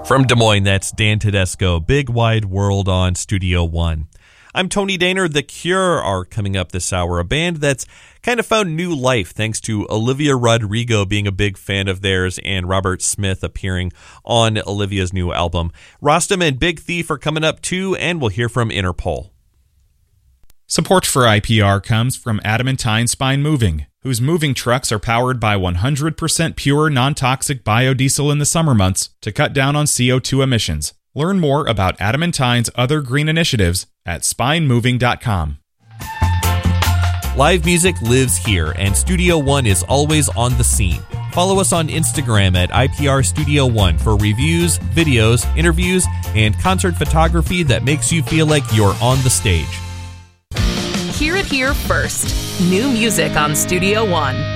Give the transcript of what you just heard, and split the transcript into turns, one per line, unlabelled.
From Des Moines, that's Dan Tedesco, Big Wide World on Studio One. I'm Tony Daner. The Cure are coming up this hour, a band that's kind of found new life thanks to Olivia Rodrigo being a big fan of theirs and Robert Smith appearing on Olivia's new album. Rostam and Big Thief are coming up too, and we'll hear from Interpol.
Support for IPR comes from Adamantine Spine Moving, whose moving trucks are powered by 100% pure non-toxic biodiesel in the summer months to cut down on CO2 emissions. Learn more about Adamantine's other green initiatives at spinemoving.com.
Live music lives here, and Studio One is always on the scene. Follow us on Instagram at IPR Studio One for reviews, videos, interviews, and concert photography that makes you feel like you're on the stage.
Hear it here first. New music on Studio One.